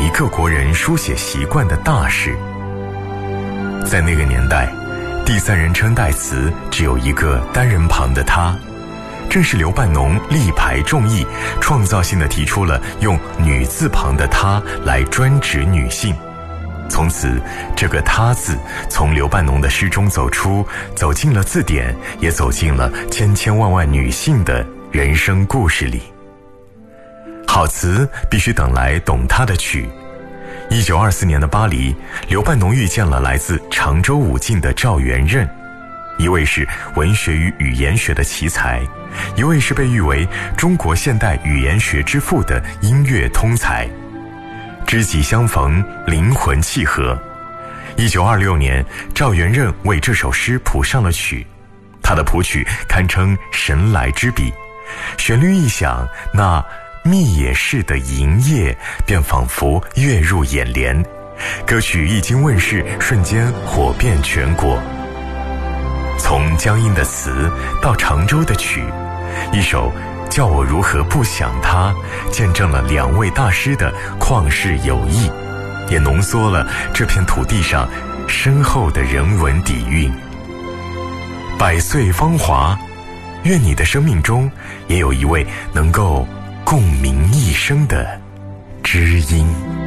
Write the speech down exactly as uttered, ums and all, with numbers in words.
各国人书写习惯的大事。在那个年代，第三人称代词只有一个单人旁的他，正是刘半农力排众议，创造性地提出了用女字旁的他来专指女性。从此，这个他字从刘半农的诗中走出，走进了字典，也走进了千千万万女性的人生故事里。好词必须等来懂它的曲。一九二四年的巴黎，刘半农遇见了来自常州武进的赵元任，一位是文学与语言学的奇才，一位是被誉为中国现代语言学之父的音乐通才。知己相逢，灵魂契合。一九二六年，赵元任为这首诗谱上了曲，他的谱曲堪称神来之笔，旋律一响，那密野市的营业便仿佛跃入眼帘，歌曲一经问世，瞬间火遍全国。从江阴的词到常州的曲，一首叫我如何不想他，见证了两位大师的旷世友谊，也浓缩了这片土地上深厚的人文底蕴。百岁芳华，愿你的生命中也有一位能够共鸣一生的知音。